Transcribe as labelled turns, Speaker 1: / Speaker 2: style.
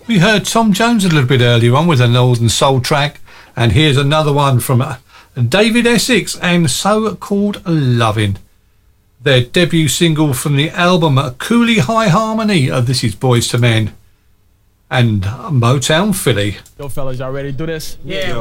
Speaker 1: We heard Tom Jones a little bit earlier on with a Northern Soul track, and here's another one from David Essex and So Called Lovin'. Their debut single from the album Cooley High Harmony. This is Boys to Men and Motown Philly.
Speaker 2: Yo, fellas, y'all ready to do this?
Speaker 3: Yeah.